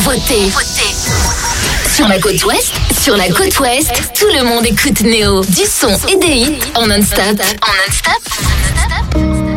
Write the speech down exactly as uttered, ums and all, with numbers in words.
nouveautés. Sur la côte ouest, sur la côte ouest, tout le monde écoute Néo. Du son et des hits en non-stop. En non-stop.